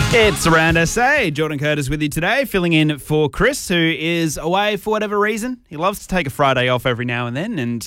It's Around SA. Jordan Curtis with you today, filling in for Chris, who is away for whatever reason. He loves to take a Friday off every now and then, and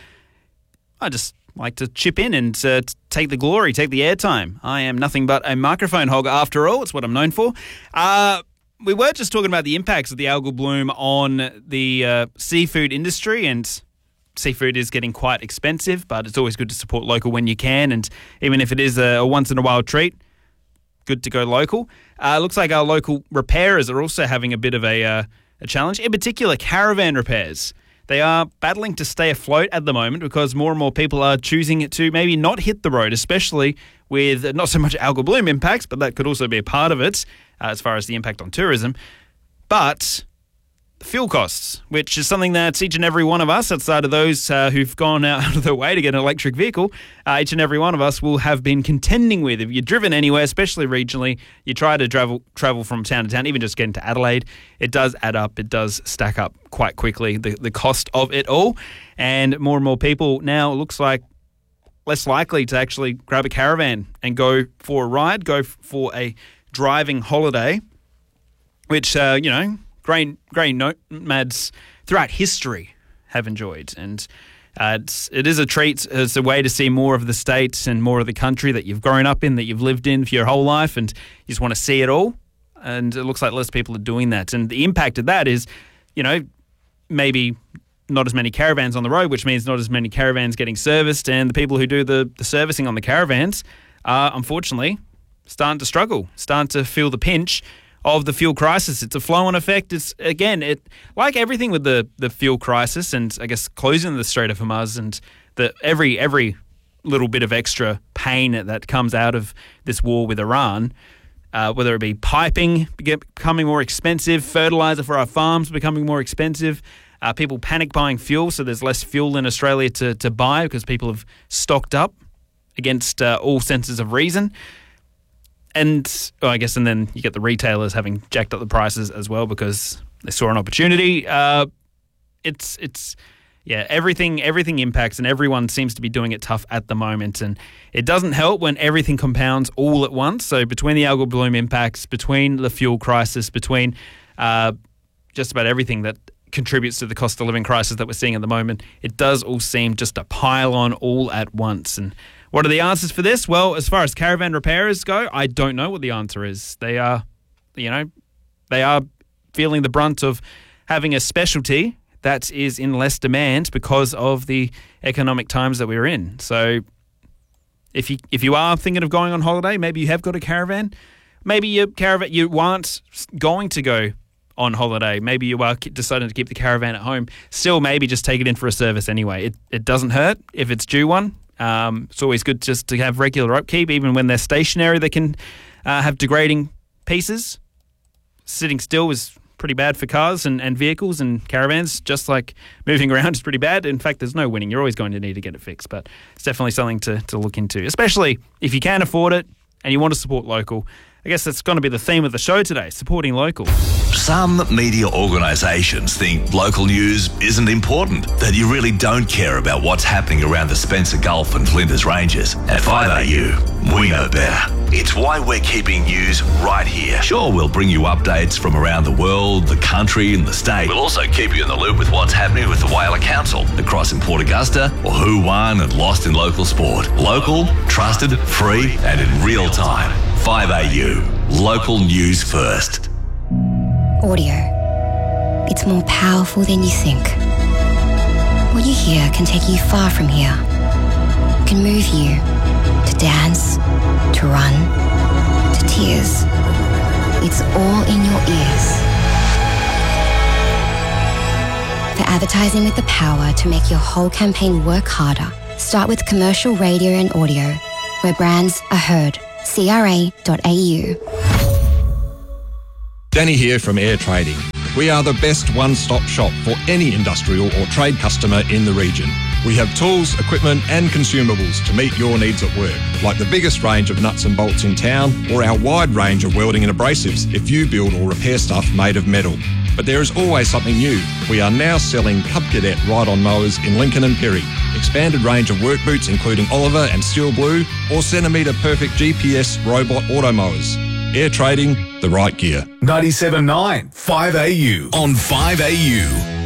I just like to chip in and take the glory, take the airtime. I am nothing but a microphone hog after all. It's what I'm known for. We were just talking about the impacts of the algal bloom on the seafood industry, and seafood is getting quite expensive, but it's always good to support local when you can, and even if it is a once-in-a-while treat, good to go local. Looks like our local repairers are also having a bit of a challenge, in particular caravan repairs. They are battling to stay afloat at the moment because more and more people are choosing to maybe not hit the road, especially with not so much algal bloom impacts, but that could also be a part of it as far as the impact on tourism. But fuel costs, which is something that each and every one of us, outside of those who've gone out of their way to get an electric vehicle, each and every one of us will have been contending with. If you're driven anywhere, especially regionally, you try to travel from town to town, even just getting to Adelaide, it does add up. It does stack up quite quickly, the cost of it all. And more people now, it looks like, less likely to actually grab a caravan and go for a ride, go for a driving holiday, which, grain nomads throughout history have enjoyed. And it is a treat. It's a way to see more of the states and more of the country that you've grown up in, that you've lived in for your whole life, and you just want to see it all. And it looks like less people are doing that. And the impact of that is, maybe not as many caravans on the road, which means not as many caravans getting serviced. And the people who do the servicing on the caravans are, unfortunately, starting to struggle, starting to feel the pinch of the fuel crisis. It's a flow-on effect. It's, again, like everything with the fuel crisis and, I guess, closing the Strait of Hormuz and every little bit of extra pain that comes out of this war with Iran, whether it be piping becoming more expensive, fertilizer for our farms becoming more expensive, people panic buying fuel, so there's less fuel in Australia to buy because people have stocked up against all senses of reason. And then you get the retailers having jacked up the prices as well because they saw an opportunity. Everything impacts, and everyone seems to be doing it tough at the moment. And it doesn't help when everything compounds all at once. So between the algal bloom impacts, between the fuel crisis, between just about everything that contributes to the cost of living crisis that we're seeing at the moment, it does all seem just to pile on all at once. And what are the answers for this? Well, as far as caravan repairers go, I don't know what the answer is. They are feeling the brunt of having a specialty that is in less demand because of the economic times that we're in. So if you are thinking of going on holiday, maybe you have got a caravan, maybe you aren't going to go on holiday, maybe you are deciding to keep the caravan at home, still maybe just take it in for a service anyway. It doesn't hurt if it's due one. It's always good just to have regular upkeep. Even when they're stationary, they can have degrading pieces. Sitting still is pretty bad for cars and vehicles and caravans, just like moving around is pretty bad. In fact, there's no winning. You're always going to need to get it fixed, but it's definitely something to look into, especially if you can afford it and you want to support local. I guess that's going to be the theme of the show today, supporting local. Some media organisations think local news isn't important, that you really don't care about what's happening around the Spencer Gulf and Flinders Ranges. At 5AU, we know better. It's why we're keeping news right here. Sure, we'll bring you updates from around the world, the country and the state. We'll also keep you in the loop with what's happening with the Whaler Council across in Port Augusta, or who won and lost in local sport. Local, trusted, free and in real time. 5AU, local news first. Audio. It's more powerful than you think. What you hear can take you far from here. It can move you to dance, to run, to tears. It's all in your ears. For advertising with the power to make your whole campaign work harder, start with commercial radio and audio, where brands are heard. CRA.au. Danny here from Air Trading. We are the best one-stop shop for any industrial or trade customer in the region. We have tools, equipment and consumables to meet your needs at work, like the biggest range of nuts and bolts in town or our wide range of welding and abrasives if you build or repair stuff made of metal. But there is always something new. We are now selling Cub Cadet ride-on mowers in Lincoln and Perry, expanded range of work boots including Oliver and Steel Blue, or Centimetre Perfect GPS robot auto mowers. Air Trading, the right gear. 97.9 5AU. On 5AU.